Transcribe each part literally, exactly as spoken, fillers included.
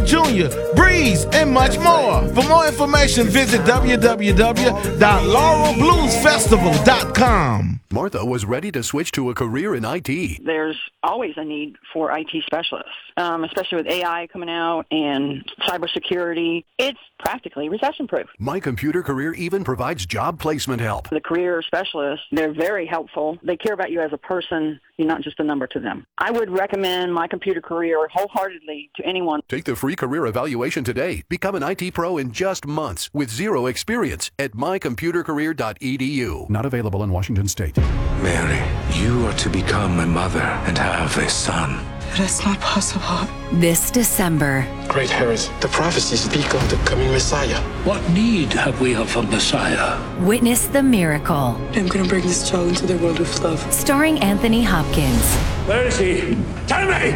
Junior, Breeze, and much more. For more information, visit w w w dot laurel blues festival dot com. Martha was ready to switch to a career in I T. There's always a need for I T specialists, um, especially with A I coming out and cybersecurity. It's practically recession-proof. My Computer Career even provides job placement help. The career specialists, they're very helpful. They care about you as a person. You're not just a number to them. I would recommend My Computer Career wholeheartedly to anyone. Take the free career evaluation today. Become an I T pro in just months with zero experience at my computer career dot e d u. Not available in Washington State. Mary, you are to become my mother and have a son. But it's not possible. This December. Great Herod, the prophecies speak of the coming Messiah. What need have we of a Messiah? Witness the miracle. I'm going to bring this child into the world of love. Starring Anthony Hopkins. Where is he? Tell me!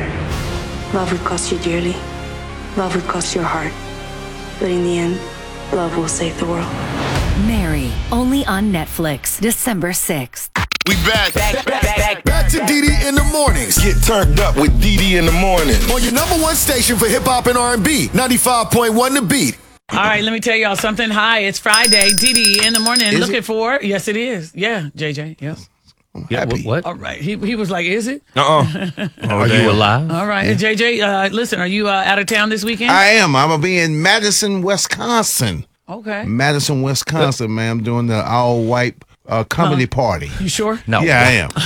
Love would cost you dearly. Love would cost your heart. But in the end, love will save the world. Mary, only on Netflix, December sixth. We back. Back, back, back, back to Dee Dee in the mornings. Get turned up with Dee Dee in the morning. On your number one station for hip hop and R and B, ninety-five point one The Beat. All right, let me tell y'all something. Hi, it's Friday. Dee Dee in the morning. Is looking it? for, yes, it is. Yeah, J J, yes. Yeah, what, what? All right. He he was like, is it? Uh-uh. Are damn. you alive? All right. Yeah. J J, uh, listen, are you uh, out of town this weekend? I am. I'm going to be in Madison, Wisconsin. Okay. Madison, Wisconsin, man. I'm doing the all-white uh, comedy Uh, party. You sure? No. Yeah, I am.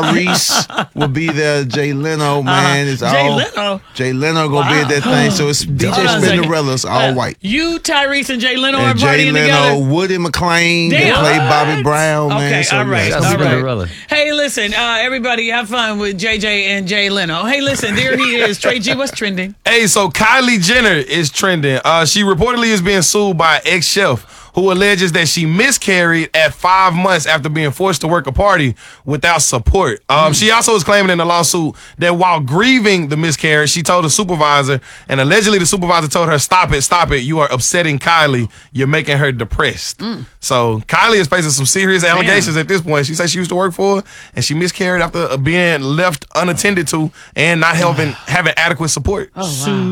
Tyrese will be there. Jay Leno, man. It's Jay all, Leno? Jay Leno going to Wow. be at that thing. So it's D J Hold on a second. Spinderella's all Uh, white. You, Tyrese, and Jay Leno And are Jay partying Leno, together? Woody McClain, they Damn. play Bobby What? Brown, man. Okay, So, all right. yeah, That's all right. Cinderella. Hey, listen, uh, everybody have fun with J J and Jay Leno. Hey, listen, there he is. Trey G, what's trending? Hey, so Kylie Jenner is trending. Uh, she reportedly is being sued by an ex-chef who alleges that she miscarried at five months after being forced to work a party without support. Um, mm. She also is claiming in the lawsuit that while grieving the miscarriage, she told the supervisor, and allegedly the supervisor told her, stop it, stop it. You are upsetting Kylie. You're making her depressed. Mm. So Kylie is facing some serious allegations Damn. at this point. She said she used to work for her, and she miscarried after being left unattended to and not having, having adequate support. Oh,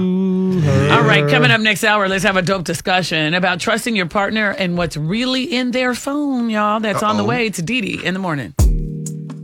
wow. All right, coming up next hour, let's have a dope discussion about trusting your partner and what's really in their phone, y'all. That's Uh-oh. on the way to Dee Dee in the morning.